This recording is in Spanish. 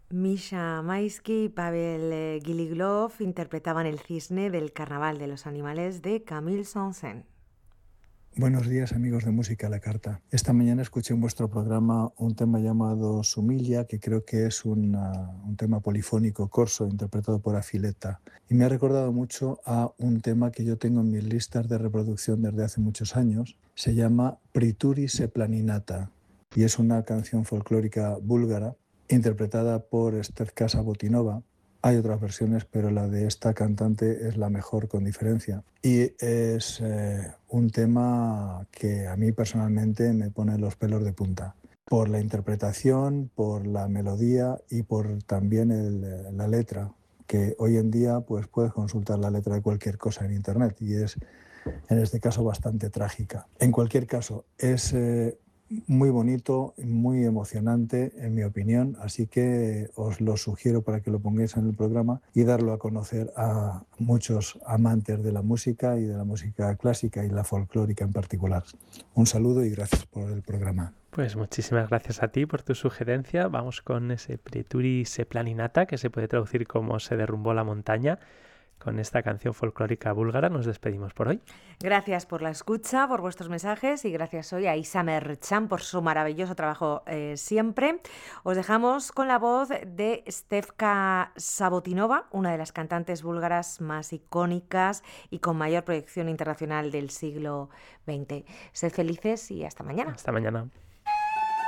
Misha Maisky y Pavel Giliglov interpretaban El cisne del Carnaval de los Animales de Camille Saint-Saëns. Buenos días, amigos de Música a la Carta. Esta mañana escuché en vuestro programa un tema llamado Sumilla, que creo que es un tema polifónico corso interpretado por Afiletta. Y me ha recordado mucho a un tema que yo tengo en mis listas de reproducción desde hace muchos años. Se llama Prituri Seplaninata y es una canción folclórica búlgara interpretada por Estevka Sabotinova. Hay otras versiones, pero la de esta cantante es la mejor con diferencia. Y es un tema que a mí personalmente me pone los pelos de punta. Por la interpretación, por la melodía y por también la letra, que hoy en día pues, puedes consultar la letra de cualquier cosa en internet y es en este caso bastante trágica. En cualquier caso, es muy bonito, muy emocionante, en mi opinión, así que os lo sugiero para que lo pongáis en el programa y darlo a conocer a muchos amantes de la música y de la música clásica y la folclórica en particular. Un saludo y gracias por el programa. Pues muchísimas gracias a ti por tu sugerencia. Vamos con ese Prituri Seplaninata, que se puede traducir como Se derrumbó la montaña. Con esta canción folclórica búlgara nos despedimos por hoy. Gracias por la escucha, por vuestros mensajes y gracias hoy a Isa Merchan por su maravilloso trabajo siempre. Os dejamos con la voz de Estevka Sabotinova, una de las cantantes búlgaras más icónicas y con mayor proyección internacional del siglo XX. Sed felices y hasta mañana. Hasta mañana.